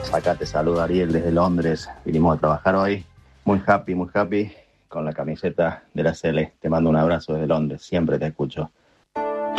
Acá te saluda Ariel desde Londres. Vinimos a trabajar hoy. Muy happy con la camiseta de la Cele. Te mando un abrazo desde Londres. Siempre te escucho.